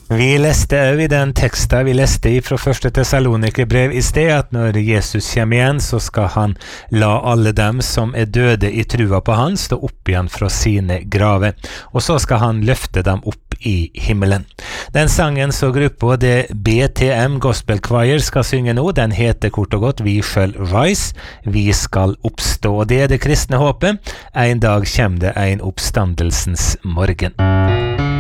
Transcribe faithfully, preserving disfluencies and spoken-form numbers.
Vi leste jo i den teksten vi leste i fra første Thessalonikerbrev i sted, at når Jesus kommer igjen, så skal han la alle dem som er døde i trua på han, stå opp igjen fra sine grave, og så skal han løfte dem opp i himmelen. Den sangen så gruppa det B T M Gospel Choir skal synge nå, den heter kort og godt Vi shall rise, vi skal oppstå, og det er det kristne håpet. En dag kommer det en oppstandelsens morgen.